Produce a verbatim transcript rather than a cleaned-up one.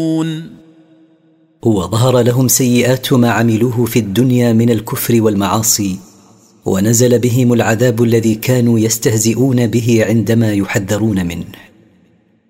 وظهر لهم سيئات ما عملوه في الدنيا من الكفر والمعاصي، ونزل بهم العذاب الذي كانوا يستهزئون به عندما يحذرون منه.